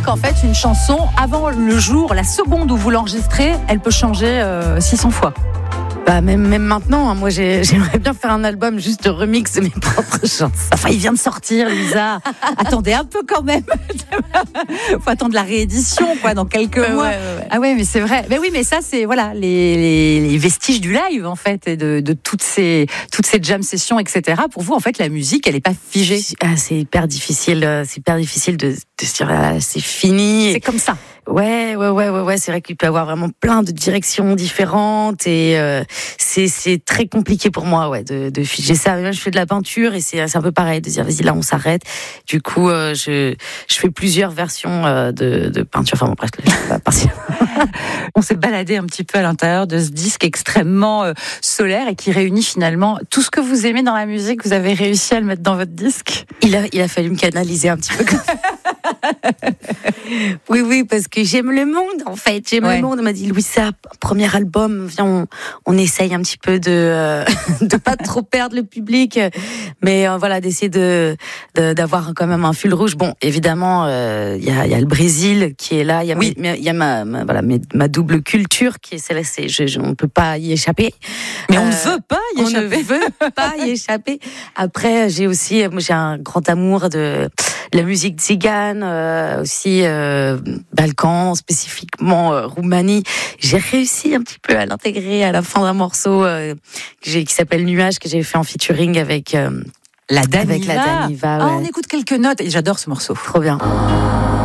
dire qu'en fait, une chanson, avant le jour, la seconde où vous l'enregistrez, elle peut changer 600 fois. Bah même maintenant, hein, moi j'aimerais bien faire un album juste de remix de mes propres chansons. Enfin, il vient de sortir, Lisa. Attendez un peu quand même. Faut attendre la réédition, quoi, dans quelques mois. Ouais. Ah ouais, mais c'est vrai. Mais oui, mais ça, c'est voilà les vestiges du live, en fait, et de toutes ces jam sessions, etc. Pour vous, en fait, la musique, elle est pas figée. C'est hyper difficile de se dire ah, c'est fini. C'est comme ça. Ouais. C'est vrai qu'il peut y avoir vraiment plein de directions différentes et c'est très compliqué pour moi, ouais, de figer ça. Même je fais de la peinture et c'est un peu pareil de dire vas-y là on s'arrête. Du coup, je fais plusieurs versions de peinture. Enfin bon, bref, On s'est baladé un petit peu à l'intérieur de ce disque extrêmement solaire et qui réunit finalement tout ce que vous aimez dans la musique. Vous avez réussi à le mettre dans votre disque. Il a fallu me canaliser un petit peu. Oui, parce que j'aime le monde, en fait. J'aime le monde. On m'a dit, Louisa, premier album, viens, on essaye un petit peu de pas trop perdre le public, mais voilà, d'essayer d'avoir quand même un fil rouge. Bon, évidemment, il y a le Brésil qui est là. Il y a ma double culture qui est celle-là. On ne peut pas y échapper. Mais on ne veut pas y échapper. On ne veut pas y échapper. Après, j'ai un grand amour de la musique tzigane, aussi Balkan, spécifiquement Roumanie. J'ai réussi un petit peu à l'intégrer à la fin d'un morceau qui s'appelle Nuage, que j'ai fait en featuring avec la Daniva. Avec la Daniva. On écoute quelques notes et j'adore ce morceau. Trop bien.